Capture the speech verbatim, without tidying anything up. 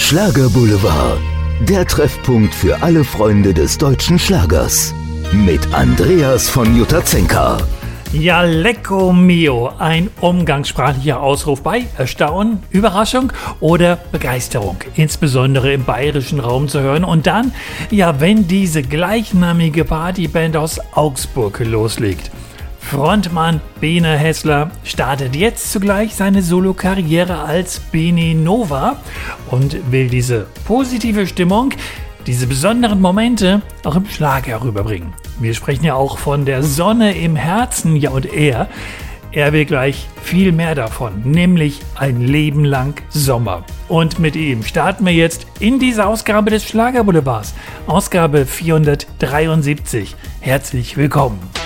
Schlagerboulevard, der Treffpunkt für alle Freunde des deutschen Schlagers. Mit Andreas von Jutazenka. Ja, lecco mio, ein umgangssprachlicher Ausruf bei Erstaunen, Überraschung oder Begeisterung, insbesondere im bayerischen Raum zu hören. Und dann, ja, wenn diese gleichnamige Partyband aus Augsburg loslegt. Frontmann Bene Hessler startet jetzt zugleich seine Solokarriere als Bene Nova und will diese positive Stimmung, diese besonderen Momente auch im Schlager rüberbringen. Wir sprechen ja auch von der Sonne im Herzen, ja, und er, er will gleich viel mehr davon, nämlich ein Leben lang Sommer. Und mit ihm starten wir jetzt in diese Ausgabe des Schlagerboulevards, Ausgabe vierhundertdreiundsiebzig. Herzlich willkommen.